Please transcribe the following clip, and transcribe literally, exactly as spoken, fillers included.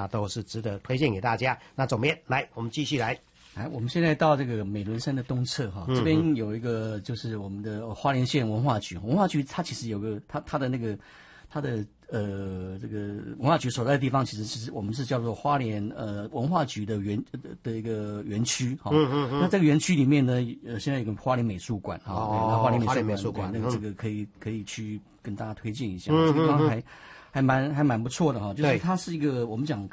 那都是值得推荐给大家。那总编来，我们继续来。 哎，我们现在到这个美仑山的东侧哈，这边有一个就是我们的花莲县文化局，文化局它其实有个它它的那个它的呃这个文化局所在的地方，其实是我们是叫做花莲呃文化局的园的一个园区哈。嗯嗯嗯。那这个园区里面呢，呃现在有个花莲美术馆哈，哦，花莲美术馆，美术馆那个这个可以可以去跟大家推荐一下，这个地方还还蛮还蛮不错的哈，就是它是一个我们讲。